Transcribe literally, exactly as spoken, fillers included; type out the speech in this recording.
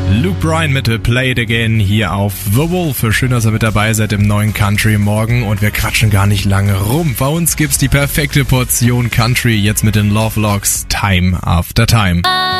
Luke Bryan mit Play It Again hier auf The Wolf. Schön, dass ihr mit dabei seid im neuen Country Morgen und wir quatschen gar nicht lange rum. Bei uns gibt's die perfekte Portion Country jetzt mit den Lovelogs Time After Time.